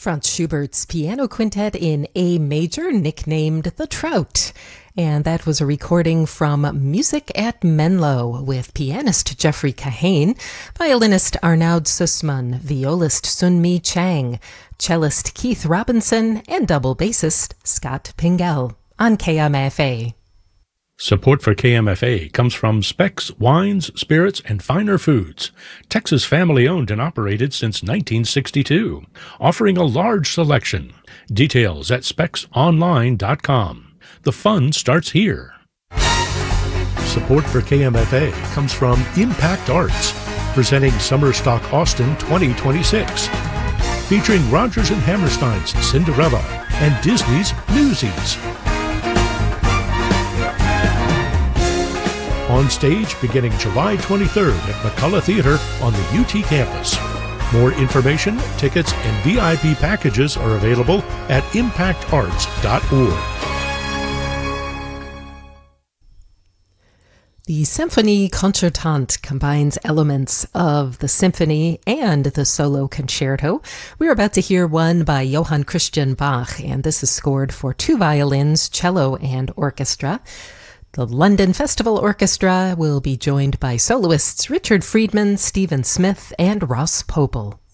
Franz Schubert's piano quintet in A major, nicknamed The Trout. And that was a recording from Music at Menlo with pianist Jeffrey Kahane, violinist Arnaud Sussman, violist Sunmi Chang, cellist Keith Robinson, and double bassist Scott Pingel on KMFA. Support for KMFA comes from Specs Wines, Spirits, and Finer Foods, Texas family-owned and operated since 1962, offering a large selection. Details at specsonline.com. The fun starts here. Support for KMFA comes from Impact Arts, presenting Summer Stock Austin 2026, featuring Rodgers and Hammerstein's Cinderella and Disney's Newsies. On stage beginning July 23rd at McCullough Theater on the UT campus. More information, tickets, and VIP packages are available at impactarts.org. The Symphonie Concertante combines elements of the symphony and the solo concerto. We're about to hear one by Johann Christian Bach, and this is scored for 2 violins, cello, and orchestra. The London Festival Orchestra will be joined by soloists Richard Friedman, Stephen Smith, and Ross Popel.